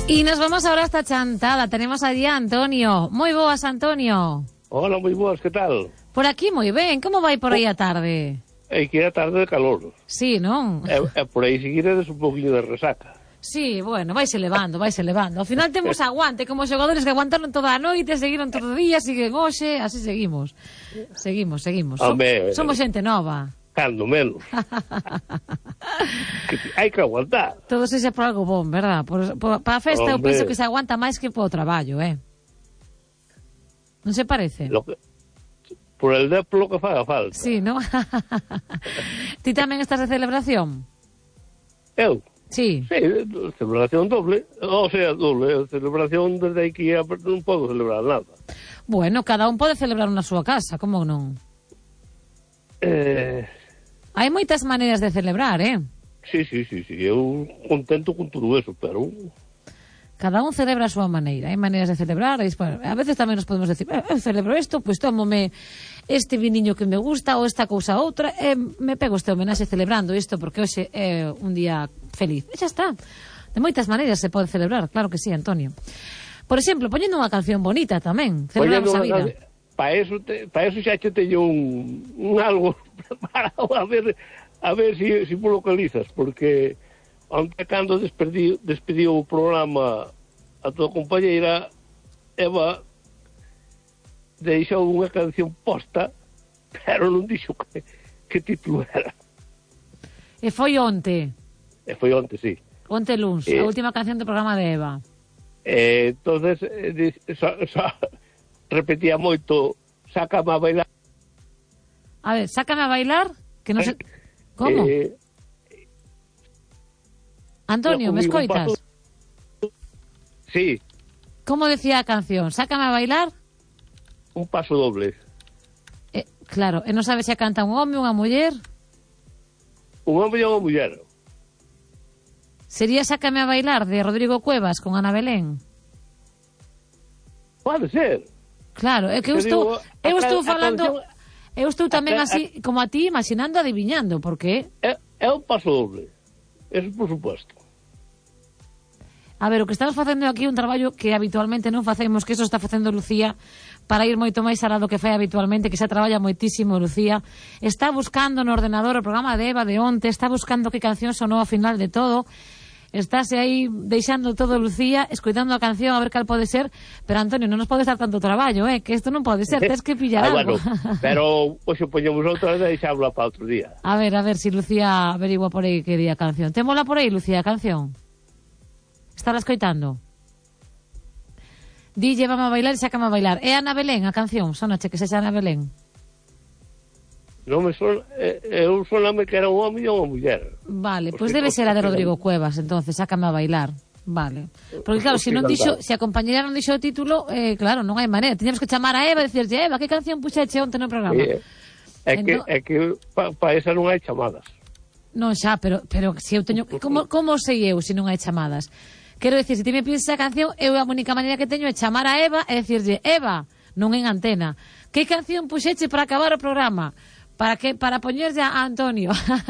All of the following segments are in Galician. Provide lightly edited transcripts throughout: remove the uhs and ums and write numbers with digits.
Y nos vamos ahora hasta Chantada. Tenemos allí a Antonio. Moi boas, Antonio. Hola, moi boas, que tal? Por aquí moi ben. Como vai por aí a tarde? É que é a tarde de calor. Sí, non? É por aí seguiredes un poquinho de resaca. Sí, bueno, vaise levando. Ao final temos aguante, como xogadores que aguantaron toda a noite, seguiron todo o día, siguen hoxe, así seguimos. Seguimos. Somos xente nova. Cando menos. Hai que aguantar. Todo sexa por algo bom, verdad? Para a festa eu penso que se aguanta máis que por o traballo, Non se parece? Por el deplo que faga falta. Sí, non? Ti tamén estás de celebración? Eu? Sí. Sí, celebración doble. O sea, doble. Celebración desde aquí non podo celebrar nada. Bueno, cada un pode celebrar na súa casa, como non? Hai moitas maneiras de celebrar, Sí. Eu contento con todo eso, pero... Cada un celebra a súa maneira. Hai maneiras de celebrar. Bueno, a veces tamén nos podemos decir, eu celebro isto, pois tómome este viniño que me gusta ou esta cousa outra, me pego este homenaxe celebrando isto porque hoxe é un día feliz. E xa está. De moitas maneiras se pode celebrar, claro que sí, Antonio. Por exemplo, poñendo unha canción bonita tamén. Celebramos a vida. Para eso xa che teño un algo preparado a ver si me localizas, porque onte cando despediu o programa a tua compañeira Eva deixou unha canción posta, pero non dixo que título era. E foi onte, sí. Onte luns, a última canción do programa de Eva. Entonces repetía moito, sácame a bailar. A ver, sácame a bailar, que non sei... Como? Antonio, me escoitas? Sí. Como decía a canción? Sácame a bailar? Un paso doble. Claro, e non sabe se a canta un home, unha muller? Un home e unha muller. Sería Sácame a bailar, de Rodrigo Cuevas, con Ana Belén? Pode ser. Claro, é que eu estou falando... Eu estou tamén así, como a ti, imaginando, adivinhando, porque... É un paso doble. Eso por suposto. A ver, o que estamos facendo aquí é un traballo que habitualmente non facemos, que eso está facendo Lucía, para ir moito máis alá do que fai habitualmente, que xa traballa moitísimo Lucía. Está buscando no ordenador o programa de Eva de onte, está buscando que canción sonou ao final de todo. Estáse aí deixando todo Lucía, escoitando a canción a ver cal pode ser, pero Antonio, non nos podes dar tanto traballo, que isto non pode ser, tens que pillar algo. Bueno, pero hoxe poñemos outra vez e deixámosla para outro día. A ver si Lucía averigua por aí que día a canción. Témola por aí, Lucía, a canción? Está escoitando? Di, llévame a bailar e sácame a bailar. É Ana Belén a canción? Sónache que sexa Ana Belén? Non me son, eu soname que era un home e unha muller. Vale, pois debe ser a de Rodrigo Cuevas, entonces, sácame a bailar. Vale. Porque claro, se non dixo, se a compañera non dixo o título, claro, non hai maneira. Teníamos que chamar a Eva e dicirlle, Eva, que canción puxeche onte no programa? É que para esa non hai chamadas. Non xa, pero se eu teño... Como sei eu se non hai chamadas? Quero dicir, se ti me pides a canción, eu a única maneira que teño é chamar a Eva e dicirlle, Eva, non en antena, que canción puxeche para acabar o programa? Para poñerlle a Antonio.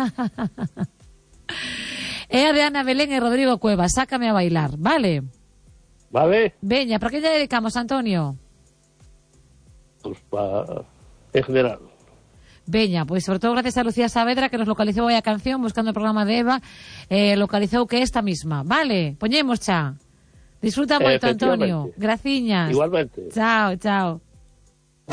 É a de Ana Belén e Rodrigo Cuevas, sácame a bailar, vale? Vale. Veña, para que lle dedicamos, Antonio? Pues para... en general. Veña, pois sobre todo gracias a Lucía Saavedra que nos localizou aí a canción buscando o programa de Eva, localizou que esta misma, vale? Poñemos xa. Disfruta moito, Antonio. Graciñas. Igualmente. Chao.